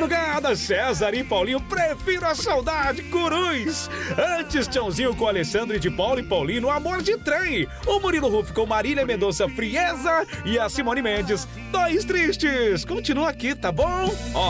madrugada, César e Paulinho, prefiro a saudade, Curuz. Antes, Tchãozinho com Alessandro de Paulo e Paulino, Amor de Trem. O Murilo Ruff com Marília Mendonça, Frieza. E a Simone Mendes, Dois Tristes. Continua aqui, tá bom? Ó,